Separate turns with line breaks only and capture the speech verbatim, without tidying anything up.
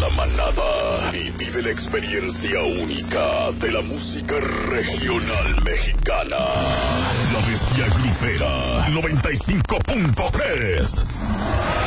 la manada y vive la experiencia única de la música regional mexicana. La Bestia Grupera noventa y cinco punto tres.